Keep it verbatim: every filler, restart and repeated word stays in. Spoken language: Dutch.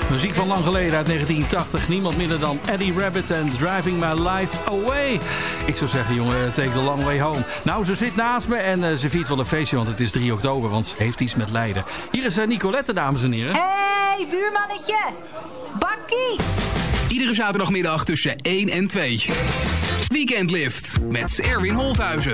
Muziek van lang geleden uit negentien tachtig. Niemand minder dan Eddie Rabbitt en Driving My Life Away. Ik zou zeggen, jongen, take the long way home. Nou, ze zit naast me en uh, ze viert wel een feestje, want het is drie oktober. Want ze heeft iets met Leiden. Hier is uh, Nicolette, dames en heren. Hey, buurmannetje. Bakkie. Iedere zaterdagmiddag tussen één en twee. Weekend Lift met Erwin Holthuizen.